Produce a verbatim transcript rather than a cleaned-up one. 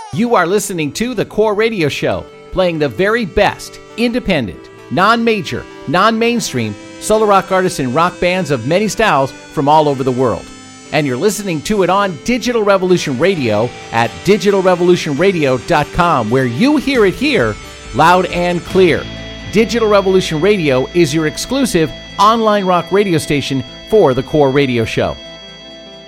You are listening to The Core Radio Show, playing the very best, independent, non-major, non-mainstream, solo rock artists and rock bands of many styles from all over the world. And you're listening to it on Digital Revolution Radio at digital revolution radio dot com, where you hear it here, loud and clear. Digital Revolution Radio is your exclusive online rock radio station for The Core Radio Show.